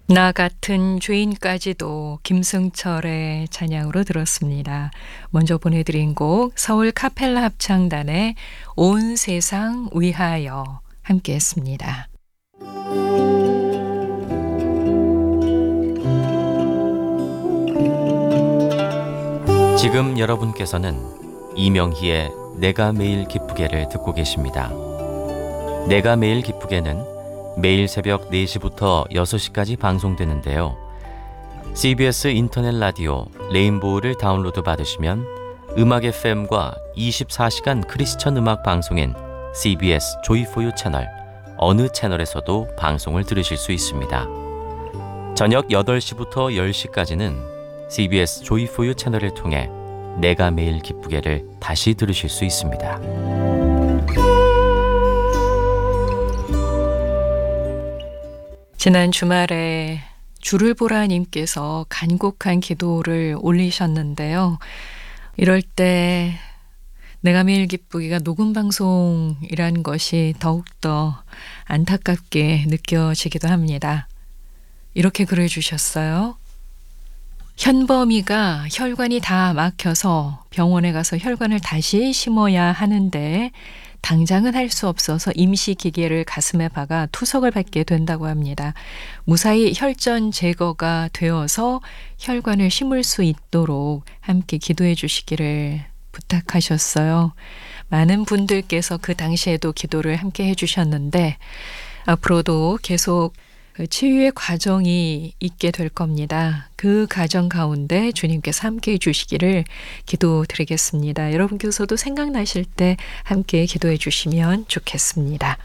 나 같은 죄인까지도 김승철의 찬양으로 들었습니다. 먼저 보내드린 곡 서울 카펠라 합창단의 온 세상 위하여 함께 했습니다. 지금 여러분께서는 이명희의 내가 매일 기쁘게를 듣고 계십니다. 내가 매일 기쁘게는 매일 새벽 4시부터 6시까지 방송되는데요. CBS 인터넷 라디오 레인보우를 다운로드 받으시면 음악 FM과 24시간 크리스천 음악 방송인 CBS 조이포유 채널 어느 채널에서도 방송을 들으실 수 있습니다. 저녁 8시부터 10시까지는 CBS 조이포유 채널을 통해 내가 매일 기쁘게를 다시 들으실 수 있습니다. 지난 주말에 주를 보라 님께서 간곡한 기도를 올리셨는데요. 이럴 때 내가 매일 기쁘기가 녹음 방송이란 것이 더욱더 안타깝게 느껴지기도 합니다. 이렇게 글을 주셨어요. 현범이가 혈관이 다 막혀서 병원에 가서 혈관을 다시 심어야 하는데 당장은 할 수 없어서 임시 기계를 가슴에 박아 투석을 받게 된다고 합니다. 무사히 혈전 제거가 되어서 혈관을 심을 수 있도록 함께 기도해 주시기를 부탁하셨어요. 많은 분들께서 그 당시에도 기도를 함께 해주셨는데 앞으로도 계속 치유의 과정이 있게 될 겁니다. 그 과정 가운데 주님께서 함께 해주시기를 기도드리겠습니다. 여러분께서도 생각나실 때 함께 기도해 주시면 좋겠습니다.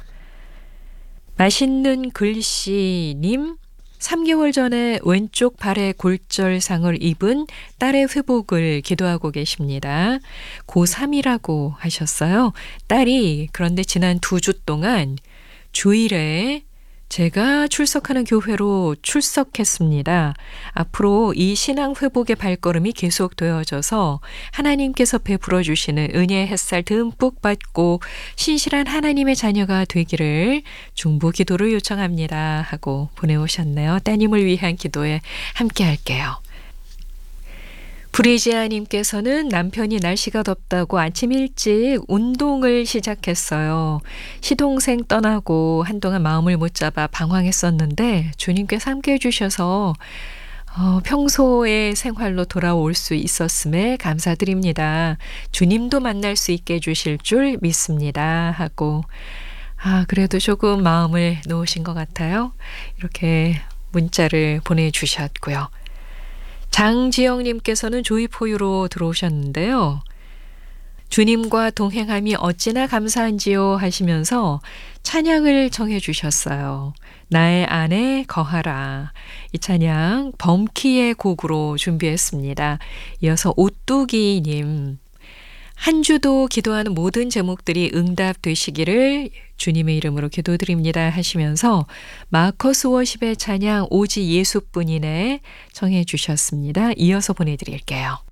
맛있는 글씨님, 3개월 전에 왼쪽 발에 골절상을 입은 딸의 회복을 기도하고 계십니다. 고3이라고 하셨어요. 딸이 그런데 지난 2주 동안 주일에 제가 출석하는 교회로 출석했습니다. 앞으로 이 신앙 회복의 발걸음이 계속되어져서 하나님께서 베풀어 주시는 은혜의 햇살 듬뿍 받고 신실한 하나님의 자녀가 되기를 중보 기도를 요청합니다 하고 보내오셨네요. 따님을 위한 기도에 함께 할게요. 브리지아님께서는 남편이 날씨가 덥다고 아침 일찍 운동을 시작했어요. 시동생 떠나고 한동안 마음을 못 잡아 방황했었는데 주님께서 함께 해주셔서 평소의 생활로 돌아올 수 있었음에 감사드립니다. 주님도 만날 수 있게 해주실 줄 믿습니다 하고 그래도 조금 마음을 놓으신 것 같아요. 이렇게 문자를 보내주셨고요. 장지영님께서는 조이포유로 들어오셨는데요. 주님과 동행함이 어찌나 감사한지요 하시면서 찬양을 정해 주셨어요. 나의 안에 거하라. 이 찬양 범키의 곡으로 준비했습니다. 이어서 오뚜기님. 한 주도 기도하는 모든 제목들이 응답되시기를 주님의 이름으로 기도드립니다 하시면서 마커스 워십의 찬양 오직 예수뿐이네 청해 주셨습니다. 이어서 보내드릴게요.